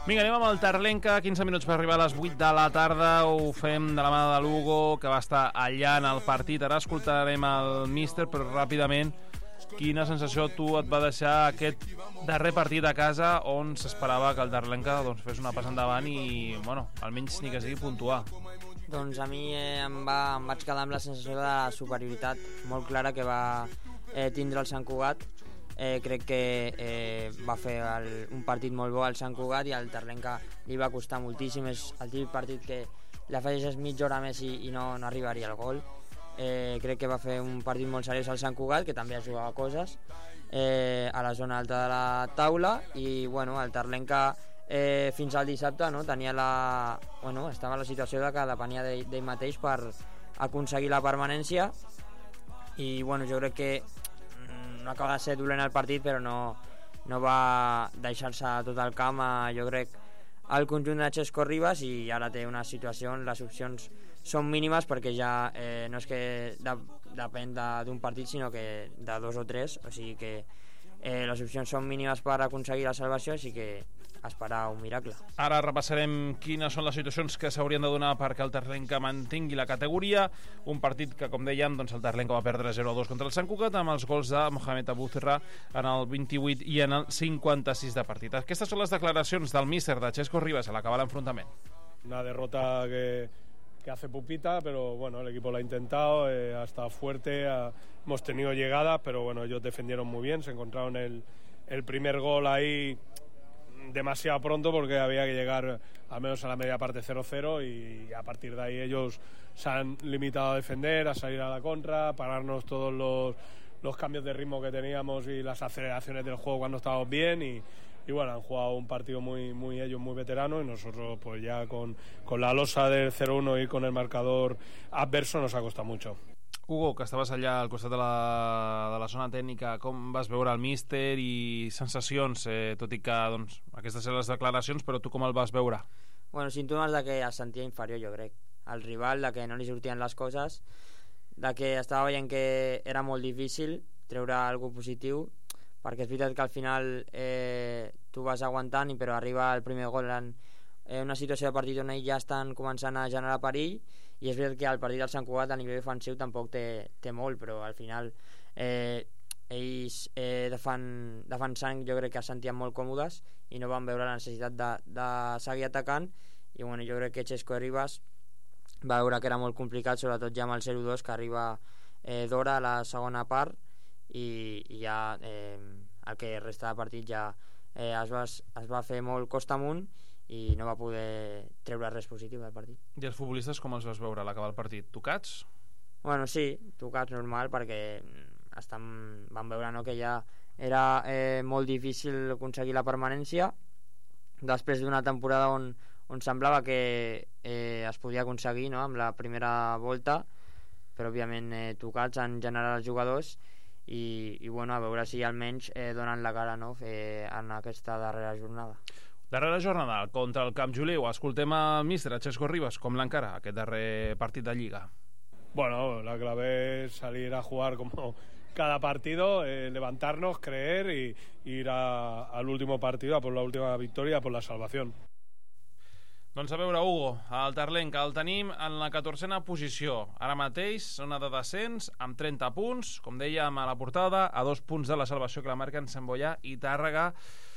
Vinga, anem amb el Terlenca, 15 minuts per arribar a les 8 de la tarda, ho fem de la mà de l'Hugo, que va estar allà en el partit. Ara escoltarem el míster, però ràpidament, quina sensació tu et va deixar aquest darrer partit a casa on s'esperava que el Terlenca fes una passa endavant i, bueno, almenys ni que sigui puntuar? Doncs a mi em vaig quedar amb la sensació de superioritat molt clara que va tindre el Sant Cugat. Crec que va fer un partit molt bo al Sant Cugat i al Terlenca li va costar moltíssim. És el típic partit que l'afegeixes mitja hora més i no arribaria al gol. Crec que va fer un partit molt seriós al Sant Cugat, que també jugava coses a la zona alta de la taula, i bueno, el Terlenca fins al dissabte tenia estava en la situació de que depenia d'ell mateix per aconseguir la permanència, i bueno, jo crec que no acaba de ser dolent el partit, però no va deixar-se tot el camp, jo crec, al conjunt de Xesco Ribas, i ara té una situació on les opcions són mínimes, perquè ja no és que depèn d'un partit, sinó que de 2 o 3, o sigui que les opcions són mínimes per aconseguir la salvació, així que esperar un miracle. Ara repassarem quines són les situacions que s'haurien de donar perquè el Terlenca mantingui la categoria. Un partit que, com dèiem, el Terlenca va perdre 0-2 contra el Sant Cugat, amb els gols de Mohamed Abuzerra en el 28 i en el 56 de partit. Aquestes són les declaracions del míster de Xesco Ribas a l'acabar l'enfrontament. Una derrota que hace pupita, pero bueno, el equipo lo ha intentado, ha estado fuerte, hemos tenido llegadas, pero bueno, ellos defendieron muy bien, se encontraron el primer gol ahí demasiado pronto, porque había que llegar al menos a la media parte 0-0, y a partir de ahí ellos se han limitado a defender, a salir a la contra, pararnos todos los cambios de ritmo que teníamos y las aceleraciones del juego cuando estábamos bien, y bueno, han jugado un partido ellos muy veterano, y nosotros pues ya con la losa del 0-1 y con el marcador adverso nos ha costado mucho. Hugo, que estaves allà al costat de la zona tècnica, com vas veure el míster i sensacions, tot i que aquestes són les declaracions, però tu com el vas veure? Bueno, símptomes de que es sentia inferior, jo crec, al rival, de que no li sortien les coses, de que estava veient que era molt difícil treure alguna cosa positiu, perquè és veritat que al final tu vas aguantant, però arriba el primer gol en una situació de partit on ells ja estan començant a generar perill, i és veritat que el partit del Sant Cugat a nivell ofensiu tampoc té molt, però al final ells defensant jo crec que es sentien molt còmodes i no van veure la necessitat de seguir atacant, i bueno, jo crec que Xesco Ribas va veure que era molt complicat, sobretot ja amb el 0-2 que arriba d'hora a la segona part, i ja el que resta de partit ja es va fer molt costa amunt i no va poder treure res positiu del partit. I els futbolistes com els vas veure a l'acabar el partit? Tocats? Bueno, sí, tocats normal, perquè van veure que ja era molt difícil aconseguir la permanència després d'una temporada on semblava que es podia aconseguir amb la primera volta, però òbviament tocats en general els jugadors, i bueno, a veure si almenys donen la cara en aquesta darrera jornada. Darrera jornada contra el Camp Juliu. Escoltem al míster, a Xesco Ribas, com l'encara aquest darrer partit de Lliga. Bueno, la clave es salir a jugar como cada partido, levantarnos, creer y ir al último partido, a por la última victoria, a por la salvación. Doncs a veure, Hugo, el Terlenca el tenim en la 14a posició. Ara mateix zona de descens amb 30 punts, com dèiem a la portada, a 2 punts de la salvació que la marquen Sant Boià i Tàrrega.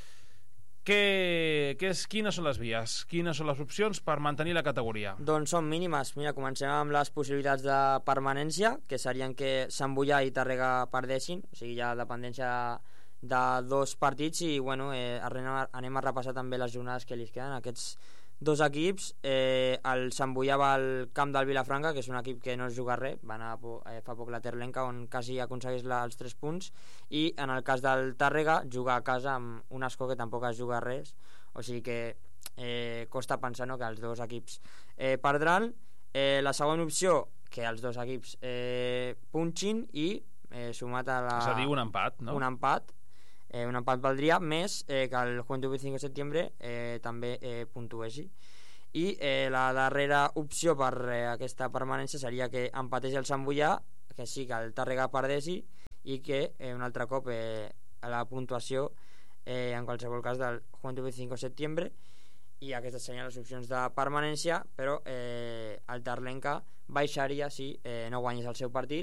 Quines són les vies? Quines són les opcions per mantenir la categoria? Doncs són mínimes. Mira, comencem amb les possibilitats de permanència, que serien que Sant Boià i Tàrrega perdessin, o sigui, ja dependència de 2 partits, i bueno, anem a repassar també les jornades que li queden a aquests 2 equips. El Sant Boià va al camp del Vilafranca, que és un equip que no es juga res, va anar fa poc la Terlenca, on quasi aconsegueix els 3 punts, i en el cas del Tàrrega juga a casa amb un Ascó que tampoc es juga res, o sigui que costa pensar que els 2 equips perdran. La segona opció, que els 2 equips punxin, i sumat a la... És a dir, un empat, no? Un empat valdria més que el Juventud 25 de setembre també puntueixi, i la darrera opció per aquesta permanència seria que empatés el Sant Boià, que sí que el Tàrrega perdessi, i que un altre cop la puntuació en qualsevol cas del Juventud 25 de setembre, i aquestes serien les opcions de permanència, però el Terlenca baixaria si no guanyés el seu partit